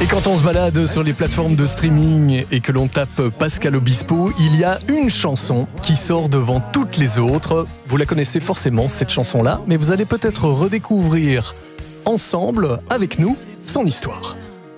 Et quand on se balade sur les plateformes de streaming et que l'on tape Pascal Obispo, il y a une chanson qui sort devant toutes les autres. Vous la connaissez forcément, cette chanson-là, mais vous allez peut-être redécouvrir ensemble, avec nous, son histoire.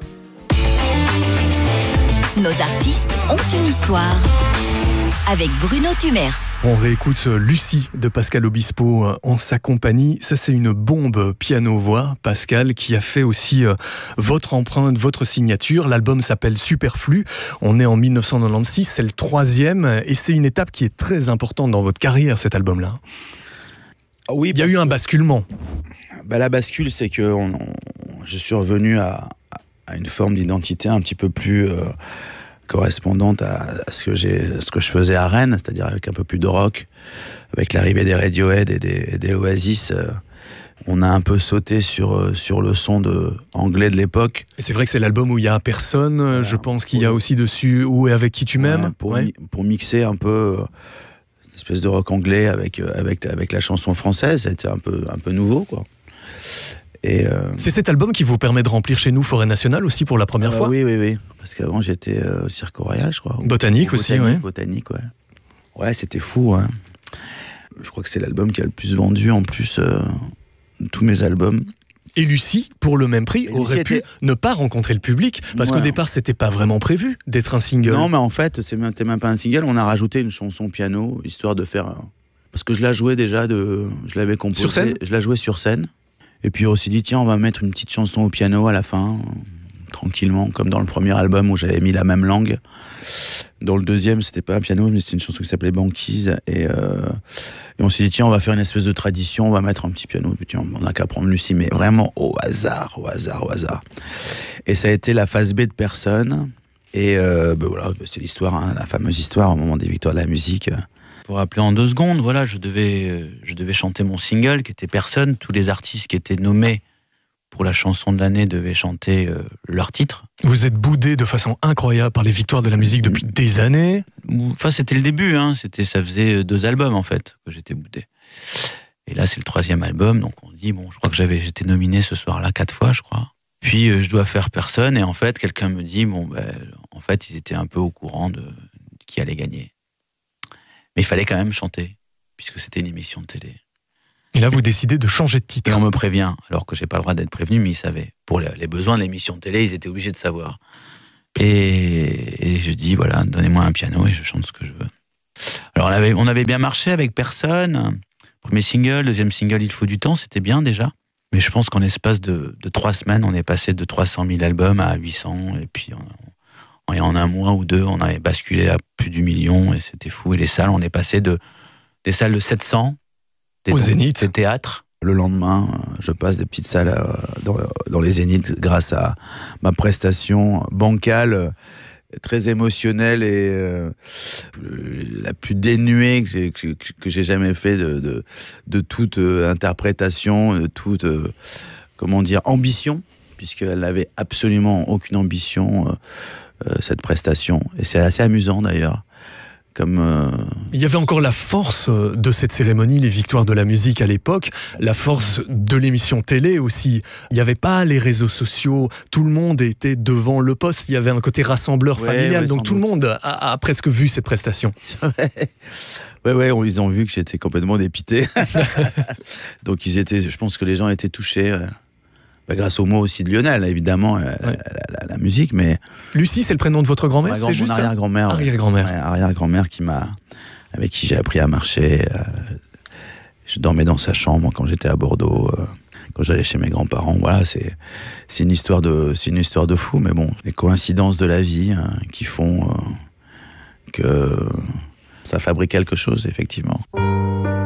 Nos artistes ont une histoire. Avec Bruno Tumers. On réécoute Lucie de Pascal Obispo en sa compagnie. Ça, c'est une bombe piano-voix, Pascal, qui a fait aussi votre empreinte, votre signature. L'album s'appelle Superflu. On est en 1996, c'est le 3e. Et c'est une étape qui est très importante dans votre carrière, cet album-là. Oui, il y a eu un basculement. La bascule, c'est que je suis revenu à une forme d'identité un petit peu plus correspondante à ce que je faisais à Rennes, c'est-à-dire avec un peu plus de rock, avec l'arrivée des Radiohead et des Oasis. On a un peu sauté sur le son anglais de l'époque. Et c'est vrai que c'est l'album où il y a personne. Voilà, je pense qu'il y a aussi dessus Où et avec qui tu m'aimes. Pour mixer un peu une espèce de rock anglais avec la chanson française, c'était un peu nouveau, quoi. Et c'est cet album qui vous permet de remplir chez nous Forêt Nationale aussi pour la première fois. Oui. Parce qu'avant j'étais au Cirque Royal, je crois. Botanique aussi, ouais. Botanique, ouais. Ouais, c'était fou, hein. Je crois que c'est l'album qui a le plus vendu en plus de tous mes albums. Et Lucie, pour le même prix, aurait pu ne pas rencontrer le public, parce qu'au départ, c'était pas vraiment prévu d'être un single. Non, mais en fait, c'était même pas un single. On a rajouté une chanson piano, histoire de faire... Parce que je la jouais déjà, je l'avais composée. Sur scène ? Je la jouais sur scène. Et puis on s'est dit, tiens, on va mettre une petite chanson au piano à la fin, tranquillement, comme dans le premier album où j'avais mis la même langue. Dans le deuxième, c'était pas un piano, mais c'était une chanson qui s'appelait Banquise. Et on s'est dit, tiens, on va faire une espèce de tradition, on va mettre un petit piano. Et puis tiens, on n'a qu'à prendre Lucie, mais vraiment au hasard. Et ça a été la phase B de Personne. Et voilà, c'est l'histoire, hein, la fameuse histoire au moment des Victoires de la musique. Pour rappeler en 2 secondes, voilà, je devais chanter mon single qui était Personne. Tous les artistes qui étaient nommés pour la chanson de l'année devaient chanter leur titre. Vous êtes boudé de façon incroyable par les Victoires de la musique depuis des années. Enfin, c'était le début, hein. Ça faisait 2 albums en fait que j'étais boudé. Et là, c'est le 3e album, donc on dit bon, je crois que j'étais nominé ce soir-là 4 fois, je crois. Puis je dois faire Personne, et en fait, quelqu'un me dit en fait, ils étaient un peu au courant de qui allait gagner. Mais il fallait quand même chanter, puisque c'était une émission de télé. Et là, vous décidez de changer de titre. Et on me prévient, alors que j'ai pas le droit d'être prévenu, mais ils savaient. Pour les besoins de l'émission de télé, ils étaient obligés de savoir. Et je dis, voilà, donnez-moi un piano et je chante ce que je veux. Alors on avait bien marché avec Personne. Premier single, 2e single, Il faut du temps, c'était bien déjà. Mais je pense qu'en l'espace de 3 semaines, on est passé de 300 000 albums à 800, et puis en 1 mois ou 2, on avait basculé à plus du 1 million, et c'était fou. Et les salles, on est passé des salles de 700 au Zénith, des théâtres. Le lendemain, je passe des petites salles dans les Zéniths grâce à ma prestation bancale, très émotionnelle et la plus dénuée que j'ai jamais fait de toute interprétation, de toute ambition, puisqu'elle n'avait absolument aucune ambition, cette prestation. Et c'est assez amusant d'ailleurs. Il y avait encore la force de cette cérémonie, les Victoires de la musique à l'époque, la force de l'émission télé aussi. Il n'y avait pas les réseaux sociaux, tout le monde était devant le poste, il y avait un côté rassembleur familial, donc tout le monde a presque vu cette prestation. Ouais, ils ont vu que j'étais complètement dépité. Donc je pense que les gens étaient touchés. Grâce aux mots aussi de Lionel, évidemment, la musique, mais... Lucie, c'est le prénom de votre grand-mère, c'est juste mon arrière-grand-mère. Arrière-grand-mère. Ouais, arrière-grand-mère avec qui j'ai appris à marcher. Je dormais dans sa chambre quand j'étais à Bordeaux, quand j'allais chez mes grands-parents. Voilà, c'est une histoire de fou, mais bon, les coïncidences de la vie qui font que ça fabrique quelque chose, effectivement.